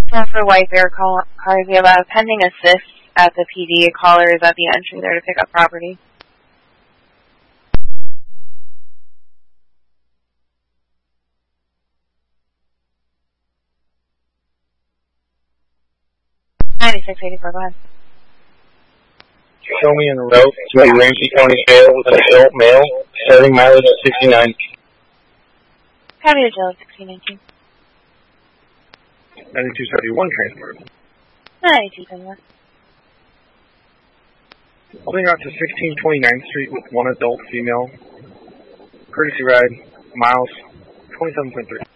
For White Bear cars, we have a pending assist at the PD. A caller is at the entry there to pick up property. $96.84, go ahead. Show me en route to a Ramsey County jail with an adult male, starting mileage at 69. County to jail 1619. 9271 transport. 9271. Holding out to 1629th Street with one adult female. Courtesy ride, miles 27.3.